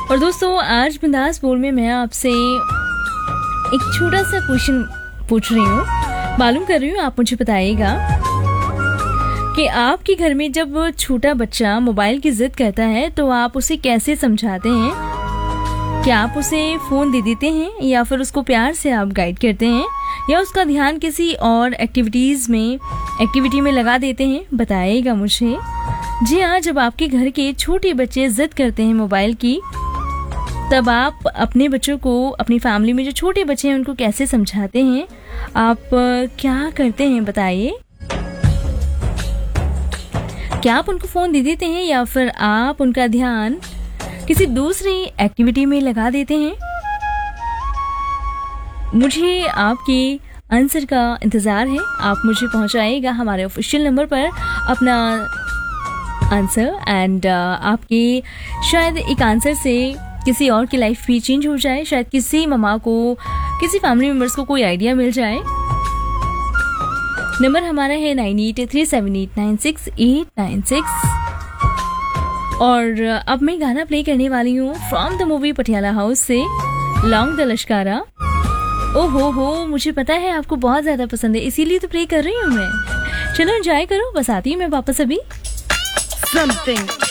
और दोस्तों आज बिंदास बोल में मैं आपसे एक छोटा सा क्वेश्चन पूछ रही हूँ, मालूम कर रही हूँ, आप मुझे बताइएगा कि आपके घर में जब छोटा बच्चा मोबाइल की जिद करता है तो आप उसे कैसे समझाते हैं? क्या आप उसे फ़ोन दे देते हैं या फिर उसको प्यार से आप गाइड करते हैं या उसका ध्यान किसी और एक्टिविटी में लगा देते हैं? बताइएगा मुझे। जी हाँ, जब आपके घर के छोटे बच्चे जिद करते हैं मोबाइल की, तब आप अपने बच्चों को, अपनी फैमिली में जो छोटे बच्चे हैं उनको कैसे समझाते हैं? आप क्या करते हैं बताइए। क्या आप उनको फ़ोन दे देते हैं या फिर आप उनका ध्यान किसी दूसरी एक्टिविटी में लगा देते हैं? मुझे आपके आंसर का इंतज़ार है। आप मुझे पहुंचाइएगा हमारे ऑफिशियल नंबर पर अपना आंसर एंड आपके शायद एक आंसर से किसी और की लाइफ भी चेंज हो जाए, शायद किसी ममा को, किसी फैमिली मेम्बर्स को कोई आइडिया मिल जाए। नंबर हमारा है 9837896896 और अब मैं गाना प्ले करने वाली हूँ from the movie Patiala house से, लॉन्ग द लश्कारा। ओ हो, मुझे पता है आपको बहुत ज़्यादा पसंद है, इसीलिए तो प्ले कर रही हूँ मैं। चलो एंजॉय करो, बस आती हूँ मैं वापस अभी। Something